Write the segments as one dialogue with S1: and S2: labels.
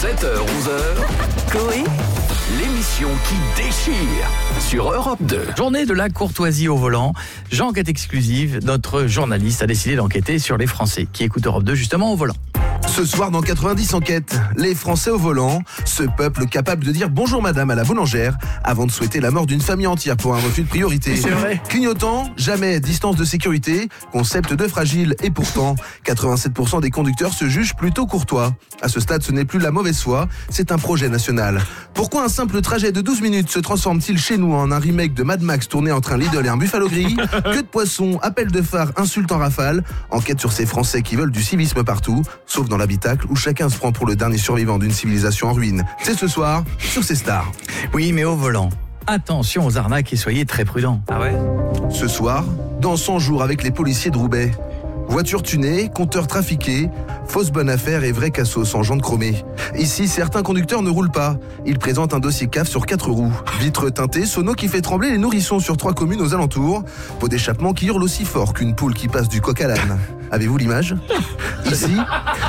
S1: 7h-11h,
S2: Coé,
S1: l'émission qui déchire sur Europe 2.
S3: Journée de la courtoisie au volant. J'enquête exclusive. Notre journaliste a décidé d'enquêter sur les Français qui écoutent Europe 2 justement au volant.
S4: Ce soir dans 90 enquêtes, les Français au volant, ce peuple capable de dire bonjour madame à la boulangère avant de souhaiter la mort d'une famille entière pour un refus de priorité.
S3: C'est vrai.
S4: Clignotant, jamais distance de sécurité, concept de fragile et pourtant 87% des conducteurs se jugent plutôt courtois. À ce stade, ce n'est plus la mauvaise foi, c'est un projet national. Pourquoi un simple trajet de 12 minutes se transforme-t-il chez nous en un remake de Mad Max tourné entre un Lidl et un Buffalo Grill? Que de poissons, appels de phare, insultes en rafale. Enquête sur ces Français qui veulent du civisme partout, sauf dans l'habitacle où chacun se prend pour le dernier survivant d'une civilisation en ruine. C'est ce soir sur ces stars.
S3: Oui, mais au volant, attention aux arnaques et soyez très prudents. Ah ouais?
S4: Ce soir, dans 100 jours avec les policiers de Roubaix. Voiture tunée, compteur trafiqué, fausse bonne affaire et vrai cassos en jantes chromées. Ici, certains conducteurs ne roulent pas. Ils présentent un dossier CAF sur 4 roues. Vitre teintée, sono qui fait trembler les nourrissons sur 3 communes aux alentours. Pot d'échappement qui hurle aussi fort qu'une poule qui passe du coq à l'âne. Avez-vous l'image? Ici,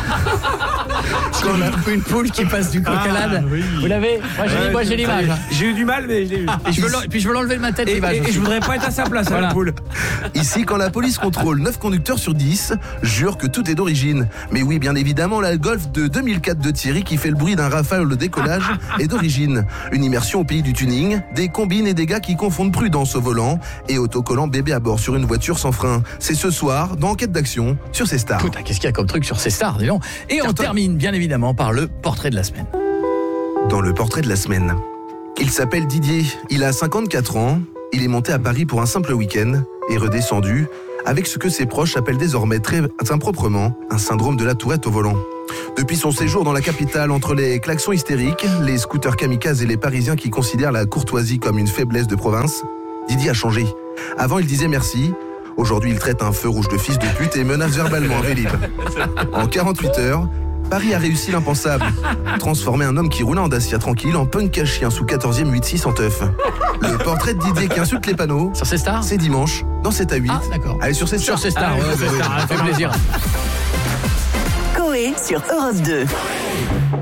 S3: Une poule qui passe du coq à l'âne.
S5: oui.
S3: Vous l'avez? Moi j'ai l'image.
S5: J'ai eu du mal, mais je l'ai eu.
S3: Et je veux l'enlever de ma tête, l'image.
S5: Et je voudrais pas être à sa place,
S3: Voilà.
S5: la poule.
S4: Ici, quand la police contrôle 9 conducteurs sur 10, jure que tout est d'origine. Mais oui, bien évidemment, la Golf de 2004 de Thierry qui fait le bruit d'un rafale au décollage est d'origine. Une immersion au pays du tuning, des combines et des gars qui confondent prudence au volant et autocollant bébé à bord sur une voiture sans frein. C'est ce soir, dans Enquête d'action, sur ces stars.
S3: Putain, qu'est-ce qu'il y a comme truc sur ces stars, dis donc. Et on termine bien évidemment par le portrait de la semaine.
S4: Dans le portrait de la semaine. Il s'appelle Didier, il a 54 ans, il est monté à Paris pour un simple week-end et redescendu avec ce que ses proches appellent désormais très improprement un syndrome de la Tourette au volant. Depuis son séjour dans la capitale, entre les klaxons hystériques, les scooters kamikazes et les Parisiens qui considèrent la courtoisie comme une faiblesse de province, Didier a changé. Avant, il disait merci. Aujourd'hui, il traite un feu rouge de fils de pute et menace verbalement un Vélib. En 48 heures, Paris a réussi l'impensable. Transformer un homme qui roulait en Dacia tranquille en punk à chien sous 14e 8-6 en teuf. Le portrait de Didier qui insulte les panneaux,
S3: Sur ces stars?
S4: c'est dimanche, dans 7 à 8.
S3: Ah, d'accord.
S4: Allez, sur ces stars.
S3: Sur ces stars, ça fait plaisir.
S2: Coé sur Europe 2.